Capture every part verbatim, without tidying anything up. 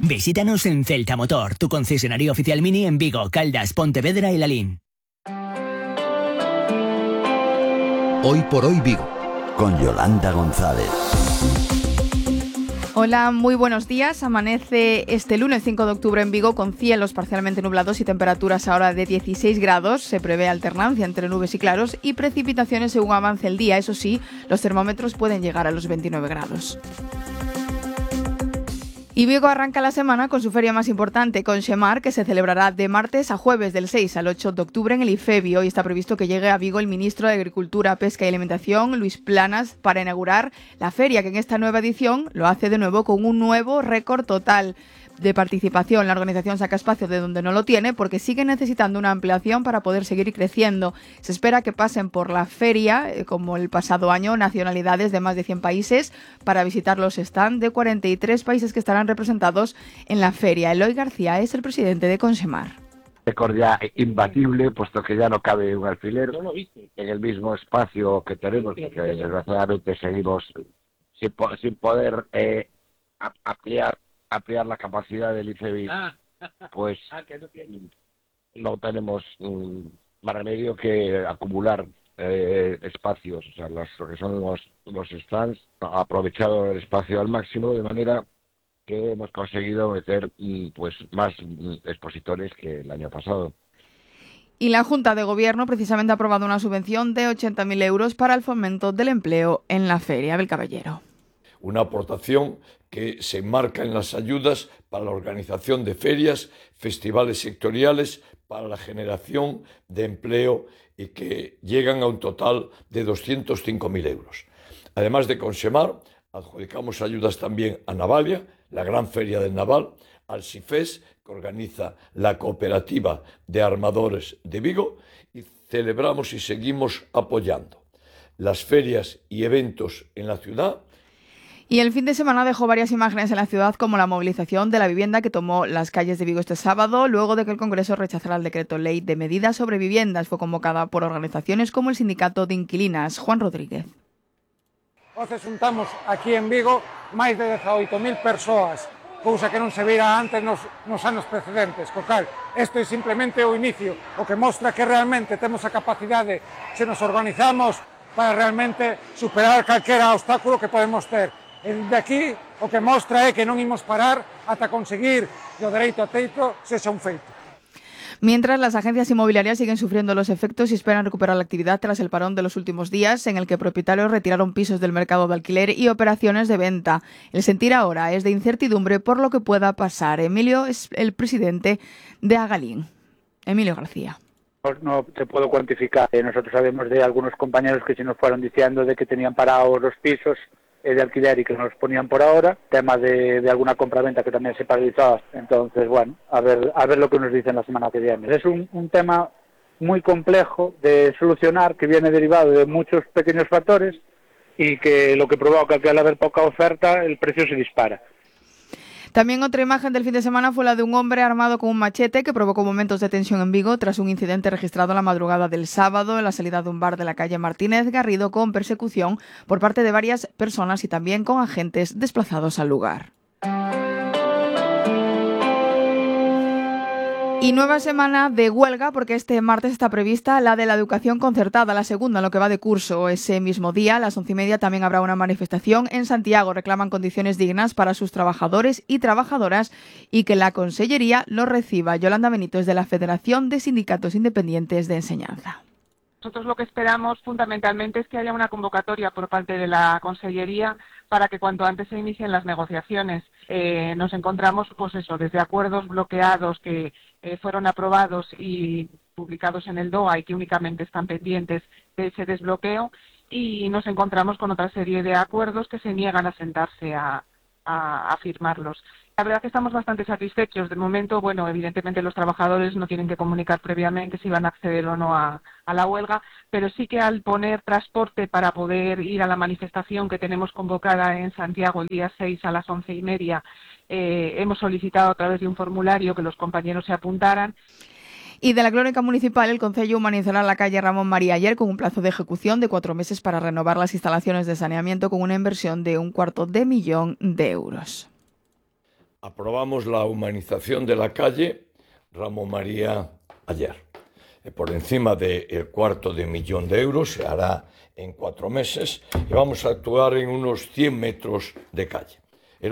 Visítanos en Celta Motor, tu concesionario oficial Mini en Vigo, Caldas, Pontevedra y Lalín. Hoy por hoy Vigo, con Yolanda González. Hola, muy buenos días. Amanece este lunes cinco de octubre en Vigo con cielos parcialmente nublados y temperaturas ahora de dieciséis grados. Se prevé alternancia entre nubes y claros y precipitaciones según avance el día. Eso sí, los termómetros pueden llegar a los veintinueve grados. Y Vigo arranca la semana con su feria más importante, Conxemar, que se celebrará de martes a jueves del seis al ocho de octubre en el IFEBI. Hoy está previsto que llegue a Vigo el ministro de Agricultura, Pesca y Alimentación, Luis Planas, para inaugurar la feria, que en esta nueva edición lo hace de nuevo con un nuevo récord total de participación. La organización saca espacio de donde no lo tiene porque sigue necesitando una ampliación para poder seguir creciendo. Se espera que pasen por la feria, eh, como el pasado año, nacionalidades de más de cien países para visitar los stands de cuarenta y tres países que estarán representados en la feria. Eloy García es el presidente de Conxemar. Récord ya imbatible, puesto que ya no cabe un alfiler en el mismo espacio que tenemos, que desgraciadamente seguimos sin, po- sin poder eh, a- ampliar ampliar la capacidad del IFEBI, pues no tenemos mm, más remedio que acumular eh, espacios, o sea, los, lo que son los, los stands, aprovechado el espacio al máximo, de manera que hemos conseguido meter mm, pues más mm, expositores que el año pasado. Y la Junta de Gobierno precisamente ha aprobado una subvención de ochenta mil euros para el fomento del empleo en la feria. Abel Caballero. Una aportación que se enmarca en las ayudas para la organización de ferias, festivales sectoriales, para la generación de empleo y que llegan a un total de doscientos cinco mil euros. Además de Conxemar, adjudicamos ayudas también a Navalia, la gran feria del naval, al CIFES, que organiza la Cooperativa de Armadores de Vigo, y celebramos y seguimos apoyando las ferias y eventos en la ciudad. Y el fin de semana dejó varias imágenes en la ciudad, como la movilización de la vivienda que tomó las calles de Vigo este sábado, luego de que el Congreso rechazara el decreto ley de medidas sobre viviendas. Fue convocada por organizaciones como el Sindicato de Inquilinas. Juan Rodríguez. Hoxe juntamos aquí en Vigo máis de dezaoito mil persoas, cousa que non se vira antes nos, nos anos precedentes. Co cal, isto é simplemente o inicio, o que mostra que realmente temos a capacidade, se nos organizamos, para realmente superar calquera obstáculo que podemos ter. E de aquí o que mostra é que non imos parar ata conseguir que o dereito a teito sexa un feito. Mientras, las agencias inmobiliarias siguen sufriendo los efectos y esperan recuperar la actividad tras el parón de los últimos días, en el que propietarios retiraron pisos del mercado de alquiler y operaciones de venta. El sentir ahora es de incertidumbre por lo que pueda pasar. Emilio es el presidente de Agalín. Emilio García. No te puedo cuantificar. Nosotros sabemos de algunos compañeros que se nos fueron diciendo de que tenían parados los pisos de alquiler y que nos ponían por ahora, tema de, de alguna compraventa que también se paralizaba. Entonces, bueno, a ver a ver lo que nos dicen la semana que viene. Es un, un tema muy complejo de solucionar, que viene derivado de muchos pequeños factores y que lo que provoca que al haber poca oferta el precio se dispara. También otra imagen del fin de semana fue la de un hombre armado con un machete que provocó momentos de tensión en Vigo tras un incidente registrado la madrugada del sábado en la salida de un bar de la calle Martínez Garrido, con persecución por parte de varias personas y también con agentes desplazados al lugar. Y nueva semana de huelga, porque este martes está prevista la de la educación concertada, la segunda en lo que va de curso. Ese mismo día, a las once y media, también habrá una manifestación en Santiago. Reclaman condiciones dignas para sus trabajadores y trabajadoras y que la Consellería lo reciba. Yolanda Benito es de la Federación de Sindicatos Independientes de Enseñanza. Nosotros lo que esperamos fundamentalmente es que haya una convocatoria por parte de la Consellería para que cuanto antes se inicien las negociaciones. Eh, nos encontramos, pues eso, desde acuerdos bloqueados que eh, fueron aprobados y publicados en el D O A y que únicamente están pendientes de ese desbloqueo, y nos encontramos con otra serie de acuerdos que se niegan a sentarse a, a, a firmarlos. La verdad que estamos bastante satisfechos. De momento, bueno, evidentemente los trabajadores no tienen que comunicar previamente si van a acceder o no a, a la huelga, pero sí que al poner transporte para poder ir a la manifestación que tenemos convocada en Santiago el día seis a las once y media, eh, hemos solicitado a través de un formulario que los compañeros se apuntaran. Y de la crónica municipal, el Concello humanizará la calle Ramón María Ayer con un plazo de ejecución de cuatro meses para renovar las instalaciones de saneamiento con una inversión de un cuarto de millón de euros. aprobamos la humanización de la calle Ramón María ayer. Por encima del cuarto de millón de euros, se hará en cuatro meses y vamos a actuar en unos cien metros de calle. El...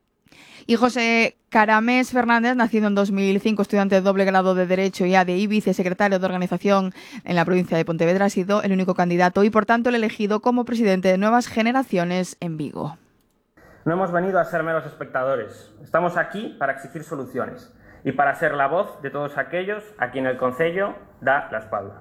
Y José Caramés Fernández, nacido en dos mil cinco, estudiante de doble grado de Derecho y A D I, vicesecretario de Organización en la provincia de Pontevedra, ha sido el único candidato y por tanto el elegido como presidente de Nuevas Generaciones en Vigo. No hemos venido a ser meros espectadores, estamos aquí para exigir soluciones y para ser la voz de todos aquellos a quien el Concello da la espalda.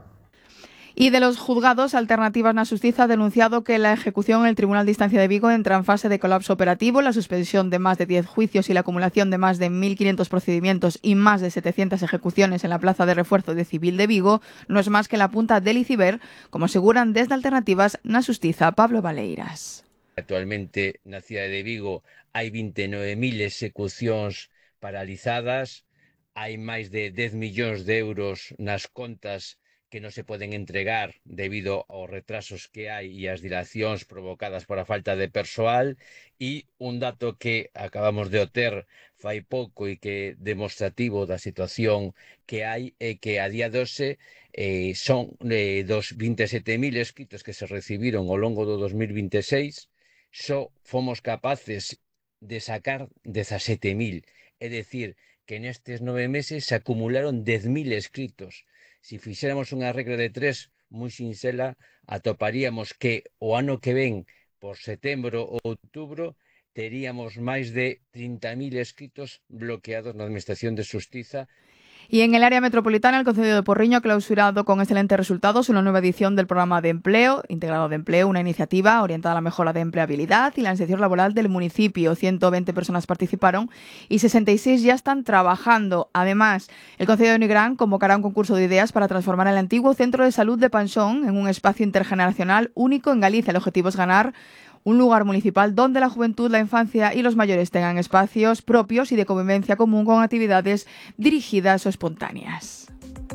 Y de los juzgados, Alternativas na Xustiza ha denunciado que la ejecución en el Tribunal de Instancia de Vigo entra en fase de colapso operativo, la suspensión de más de diez juicios y la acumulación de más de mil quinientos procedimientos y más de setecientas ejecuciones en la plaza de refuerzo de Civil de Vigo no es más que la punta del iceberg, como aseguran desde Alternativas na Xustiza. Pablo Valeiras. Actualmente na cidade de Vigo hai vinte e nove mil execucións paralizadas, hai máis de dez millóns de euros nas contas que non se poden entregar debido aos retrasos que hai e as dilacións provocadas por a falta de persoal, e un dato que acabamos de obter fai pouco e que é demostrativo da situación que hai é que a día doce eh, son eh, dos vinte e sete mil escritos que se recibiron ao longo do dos mil vinte e seis, só fomos capaces de sacar dezasete mil, é dicir, que nestes nove meses se acumularon dez mil escritos. Se fixéramos unha regra de tres moi sinxela, atoparíamos que o ano que ven, por setembro ou outubro, teríamos máis de trinta mil escritos bloqueados na Administración de Xustiza. Y en el área metropolitana, el Concello de Porriño ha clausurado con excelentes resultados una nueva edición del programa de empleo, integrado de empleo, una iniciativa orientada a la mejora de empleabilidad y la inserción laboral del municipio. ciento veinte personas participaron y sesenta y seis ya están trabajando. Además, el Concello de Nigrán convocará un concurso de ideas para transformar el antiguo centro de salud de Panxón en un espacio intergeneracional único en Galicia. El objetivo es ganar un lugar municipal donde la juventud, la infancia y los mayores tengan espacios propios y de convivencia común con actividades dirigidas o espontáneas.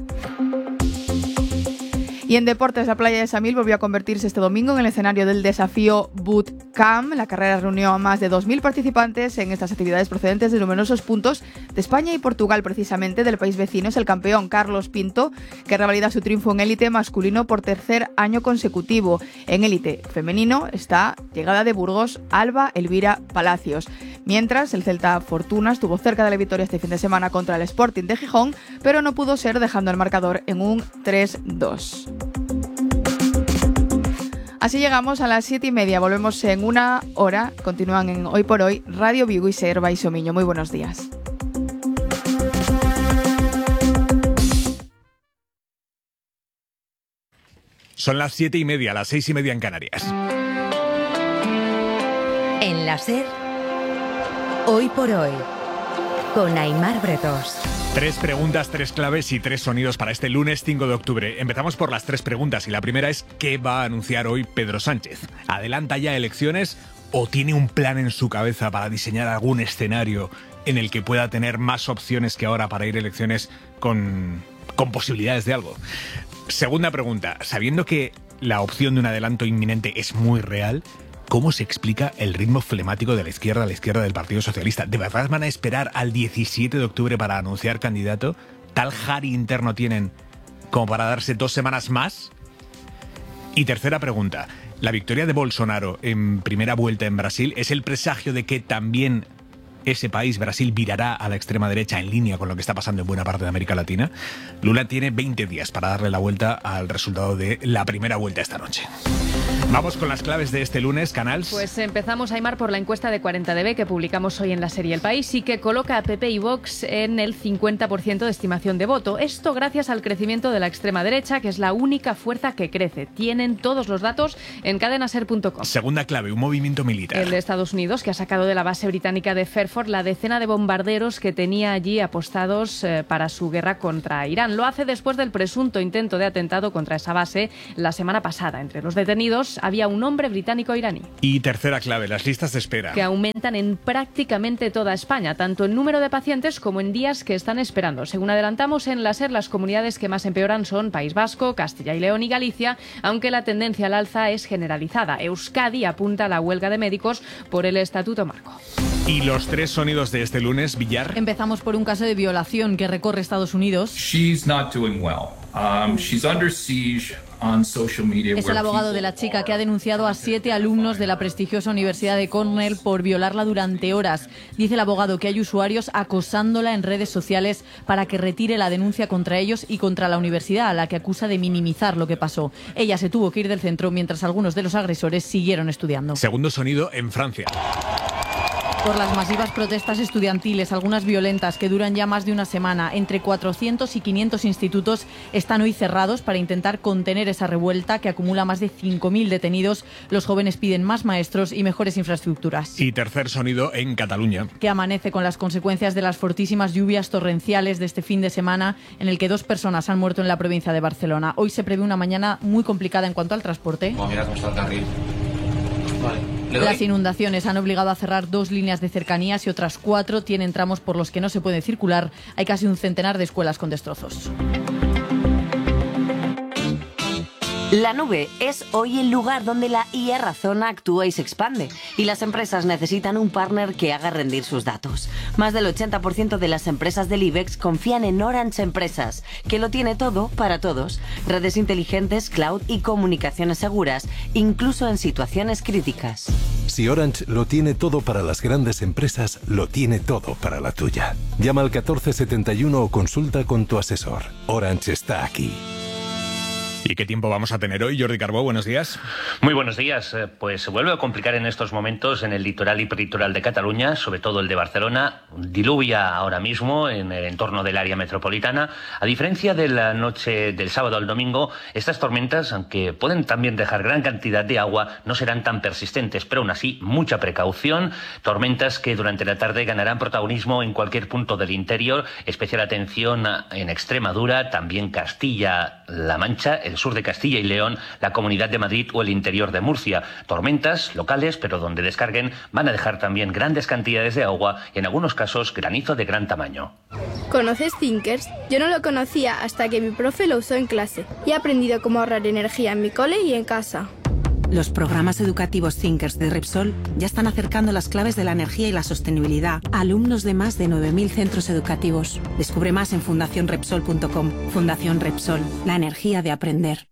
Y en deportes, la playa de Samil volvió a convertirse este domingo en el escenario del desafío Bootcamp. La carrera reunió a más de dos mil participantes en estas actividades procedentes de numerosos puntos de España y Portugal. Precisamente del país vecino es el campeón Carlos Pinto, que revalida su triunfo en élite masculino por tercer año consecutivo. En élite femenino está llegada de Burgos Alba Elvira Palacios. Mientras, el Celta Fortuna estuvo cerca de la victoria este fin de semana contra el Sporting de Gijón, pero no pudo ser, dejando el marcador en un tres dos. Así llegamos a las siete y media. Volvemos en una hora. Continúan en Hoy por Hoy, Radio Vigo y Ser Baixomiño. Muy buenos días. Son las siete y media, las seis y media en Canarias. En la Ser, Hoy por Hoy, con Aimar Bretos. Tres preguntas, tres claves y tres sonidos para este lunes cinco de octubre. Empezamos por las tres preguntas y la primera es ¿qué va a anunciar hoy Pedro Sánchez? ¿Adelanta ya elecciones o tiene un plan en su cabeza para diseñar algún escenario en el que pueda tener más opciones que ahora para ir a elecciones con, con posibilidades de algo? Segunda pregunta, sabiendo que la opción de un adelanto inminente es muy real, ¿cómo se explica el ritmo flemático de la izquierda a la izquierda del Partido Socialista? ¿De verdad van a esperar al diecisiete de octubre para anunciar candidato? ¿Tal jari interno tienen como para darse dos semanas más? Y tercera pregunta, ¿la victoria de Bolsonaro en primera vuelta en Brasil es el presagio de que también ese país, Brasil, virará a la extrema derecha en línea con lo que está pasando en buena parte de América Latina? Lula tiene veinte días para darle la vuelta al resultado de la primera vuelta esta noche. Vamos con las claves de este lunes, Canals. Pues empezamos, Aimar, por la encuesta de cuarenta D B que publicamos hoy en la serie El País y que coloca a P P y Vox en el cincuenta por ciento de estimación de voto. Esto gracias al crecimiento de la extrema derecha, que es la única fuerza que crece. Tienen todos los datos en cadenaser punto com. Segunda clave, un movimiento militar. El de Estados Unidos, que ha sacado de la base británica de Fairford la decena de bombarderos que tenía allí apostados eh, para su guerra contra Irán. Lo hace después del presunto intento de atentado contra esa base la semana pasada. Entre los detenidos había un hombre británico-iraní. Y tercera clave, las listas de espera. Que aumentan en prácticamente toda España, tanto en número de pacientes como en días que están esperando. Según adelantamos en la SER, las comunidades que más empeoran son País Vasco, Castilla y León y Galicia, aunque la tendencia al alza es generalizada. Euskadi apunta a la huelga de médicos por el Estatuto Marco. Y los tres sonidos de este lunes, Villar. Empezamos por un caso de violación que recorre Estados Unidos. She's not doing well. Um, she's under siege on social media. Es el abogado de la chica que ha denunciado a siete alumnos de la prestigiosa Universidad de Cornell por violarla durante horas. Dice el abogado que hay usuarios acosándola en redes sociales para que retire la denuncia contra ellos y contra la universidad, a la que acusa de minimizar lo que pasó. Ella se tuvo que ir del centro mientras algunos de los agresores siguieron estudiando. Segundo sonido en Francia. Por las masivas protestas estudiantiles, algunas violentas que duran ya más de una semana, entre cuatrocientos y quinientos institutos están hoy cerrados para intentar contener esa revuelta que acumula más de cinco mil detenidos. Los jóvenes piden más maestros y mejores infraestructuras. Y tercer sonido en Cataluña. Que amanece con las consecuencias de las fortísimas lluvias torrenciales de este fin de semana, en el que dos personas han muerto en la provincia de Barcelona. Hoy se prevé una mañana muy complicada en cuanto al transporte. Oh, mira cómo está el carril. Vale. Las inundaciones han obligado a cerrar dos líneas de cercanías y otras cuatro tienen tramos por los que no se puede circular. Hay casi un centenar de escuelas con destrozos. La nube es hoy el lugar donde la I A razona, actúa y se expande. Y las empresas necesitan un partner que haga rendir sus datos. Más del ochenta por ciento de las empresas del IBEX confían en Orange Empresas, que lo tiene todo para todos. Redes inteligentes, cloud y comunicaciones seguras, incluso en situaciones críticas. Si Orange lo tiene todo para las grandes empresas, lo tiene todo para la tuya. Llama al catorce setenta y uno o consulta con tu asesor. Orange está aquí. ¿Y qué tiempo vamos a tener hoy, Jordi Carbó? Buenos días. Muy buenos días. Pues se vuelve a complicar en estos momentos en el litoral y peritoral de Cataluña, sobre todo el de Barcelona. Diluvia ahora mismo en el entorno del área metropolitana. A diferencia de la noche del sábado al domingo, estas tormentas, aunque pueden también dejar gran cantidad de agua, no serán tan persistentes, pero aún así, mucha precaución. Tormentas que durante la tarde ganarán protagonismo en cualquier punto del interior. Especial atención en Extremadura, también Castilla-La Mancha, el sur de Castilla y León, la Comunidad de Madrid o el interior de Murcia. Tormentas locales, pero donde descarguen van a dejar también grandes cantidades de agua y en algunos casos granizo de gran tamaño. ¿Conoces Thinkers? Yo no lo conocía hasta que mi profe lo usó en clase y he aprendido cómo ahorrar energía en mi cole y en casa. Los programas educativos Thinkers de Repsol ya están acercando las claves de la energía y la sostenibilidad a alumnos de más de nueve mil centros educativos. Descubre más en fundación repsol punto com. Fundación Repsol, la energía de aprender.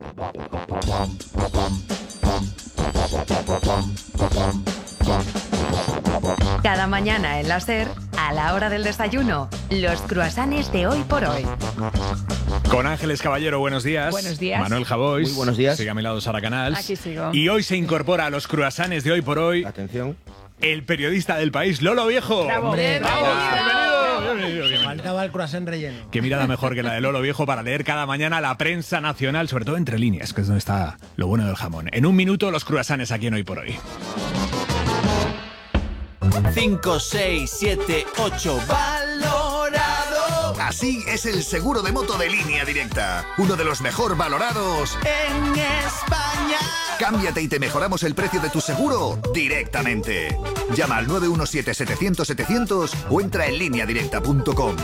Cada mañana en la SER, a la hora del desayuno, los croissants de Hoy por Hoy. Con Ángeles Caballero, buenos días. Buenos días. Manuel Javois. Muy buenos días. Sigue a mi lado Sara Canals. Aquí sigo. Y hoy se incorpora a los croissants de Hoy por Hoy. Atención. El periodista del país, Lolo Viejo. ¡Bravo! Hombre, ¡Bravo! Bienvenido, bienvenido, bienvenido. Faltaba el croissant relleno. Qué mirada mejor que la de Lolo Viejo para leer cada mañana la prensa nacional, sobre todo entre líneas, que es donde está lo bueno del jamón. En un minuto, los croissants aquí en Hoy por Hoy. cinco, seis, siete, ocho, valorado. Así es el seguro de moto de Línea Directa. Uno de los mejor valorados en España. Cámbiate y te mejoramos el precio de tu seguro directamente. Llama al nueve uno siete, setecientos, setecientos o entra en línea directa punto com.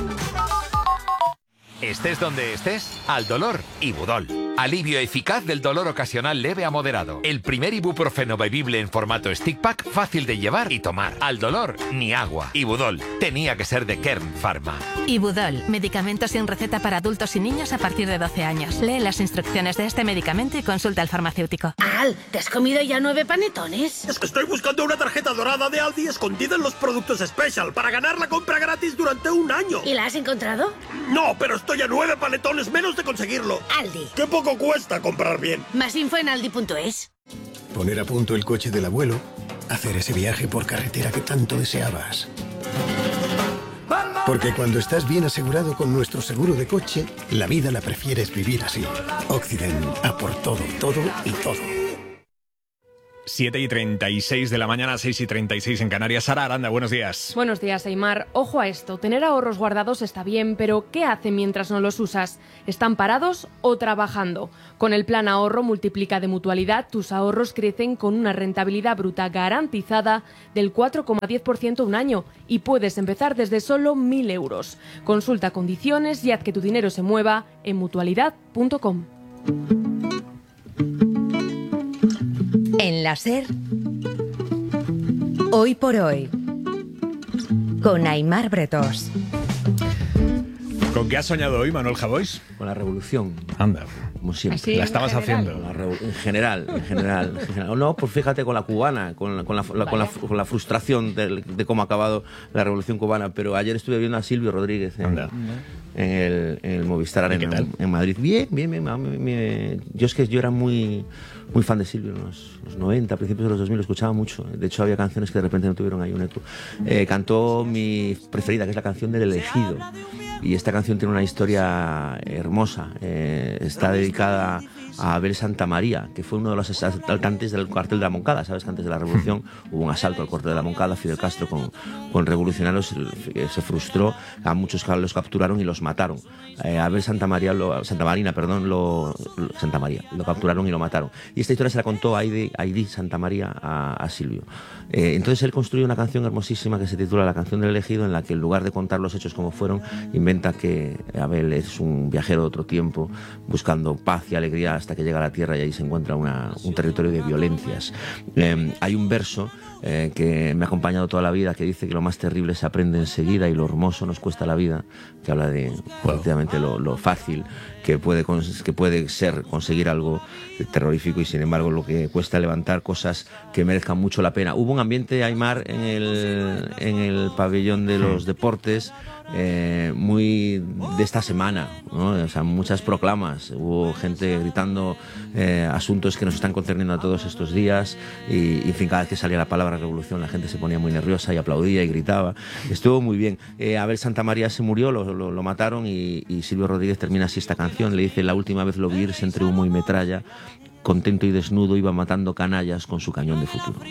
Estés donde estés, al dolor, Ibudol. Alivio eficaz del dolor ocasional leve a moderado. El primer ibuprofeno bebible en formato stick pack, fácil de llevar y tomar. Al dolor, ni agua. Ibudol. Tenía que ser de Kern Pharma. Ibudol. Medicamento sin receta para adultos y niños a partir de doce años. Lee las instrucciones de este medicamento y consulta al farmacéutico. Al, ¿te has comido ya nueve panetones? Es que estoy buscando una tarjeta dorada de Aldi escondida en los productos Special para ganar la compra gratis durante un año. ¿Y la has encontrado? No, pero estoy a nueve panetones menos de conseguirlo. Aldi. ¡Qué poco cuesta comprar bien! Más info en aldi punto es. Poner a punto el coche del abuelo, hacer ese viaje por carretera que tanto deseabas. Porque cuando estás bien asegurado con nuestro seguro de coche, la vida la prefieres vivir así. Occident, a por todo, todo y todo. siete y treinta y seis de la mañana, seis y treinta y seis en Canarias. Sara Aranda, buenos días. Buenos días, Aimar. Ojo a esto, tener ahorros guardados está bien, pero ¿qué hacen mientras no los usas? ¿Están parados o trabajando? Con el plan ahorro multiplica de Mutualidad, tus ahorros crecen con una rentabilidad bruta garantizada del cuatro coma diez por ciento un año y puedes empezar desde solo mil euros. Consulta condiciones y haz que tu dinero se mueva en mutualidad punto com. En la SER, Hoy por Hoy, con Aimar Bretós. ¿Con qué has soñado hoy, Manuel Javois? Con la revolución. Anda. Como siempre. ¿Así, la estabas haciendo? La en general, en general. En general. No, pues fíjate con la cubana, con la, con la, la, con la, con la frustración de, de cómo ha acabado la revolución cubana. Pero ayer estuve viendo a Silvio Rodríguez en, en, el, en el Movistar Arena en, en Madrid. Bien, bien, bien. bien, bien. Yo es que yo era muy, muy fan de Silvio en los, los noventa, a principios de los dos mil, lo escuchaba mucho. De hecho, había canciones que de repente no tuvieron ahí un eco. Eh, cantó mi preferida, que es la canción del Elegido. Y esta canción tiene una historia hermosa. Eh, está dedicada a Abel Santamaría, que fue uno de los asaltantes del cuartel de la Moncada. Sabes que antes de la revolución hubo un asalto al cuartel de la Moncada. Fidel Castro con, con revolucionarios se frustró, a muchos los capturaron y los mataron. Eh, Abel Santamaría, lo, Santamarina, perdón, lo, lo, Santamaría, lo capturaron y lo mataron. Y esta historia se la contó Aidi, Aidi Santamaría a, a Silvio. Eh, entonces él construyó una canción hermosísima que se titula La canción del elegido, en la que en lugar de contar los hechos como fueron, inventa que Abel es un viajero de otro tiempo buscando paz y alegría hasta que llega a la tierra y ahí se encuentra una, un territorio de violencias. Eh, hay un verso eh, que me ha acompañado toda la vida que dice que lo más terrible se aprende enseguida y lo hermoso nos cuesta la vida, que habla de efectivamente lo, lo fácil que puede, que puede ser conseguir algo terrorífico y sin embargo lo que cuesta levantar cosas que merezcan mucho la pena. Hubo un ambiente, Aimar, en el, en el pabellón de los deportes eh, muy de esta semana, ¿no? O sea, muchas proclamas, hubo gente gritando eh, asuntos que nos están concerniendo a todos estos días y, y en fin, cada vez que salía la palabra revolución la gente se ponía muy nerviosa y aplaudía y gritaba. Estuvo muy bien. Eh, Abel Santamaría se murió, lo, lo, lo mataron y, y Silvio Rodríguez termina así esta canción, le dice: la última vez lo vi irse entre humo y metralla, contento y desnudo iba matando canallas con su cañón de futuro.